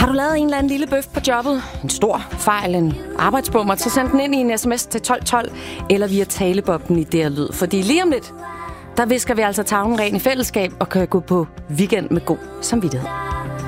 du lavet en eller anden lille bøf på jobbet? En stor fejl, en arbejdsbummer, så send den ind i en sms til 1212, eller via talebobben i DR Lyd. Fordi lige om lidt, der visker vi altså tavlen ren i fællesskab og kan gå på weekend med god samvittighed.